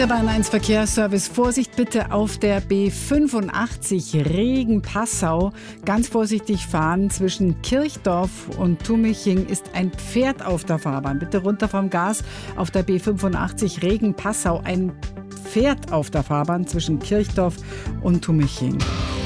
Der Bayern 1 Verkehrsservice. Vorsicht bitte auf der B85 Regen-Passau. Ganz vorsichtig fahren. Zwischen Kirchdorf und Tumiching ist ein Pferd auf der Fahrbahn. Bitte runter vom Gas auf der B85 Regen-Passau. Ein Pferd auf der Fahrbahn zwischen Kirchdorf und Tumiching.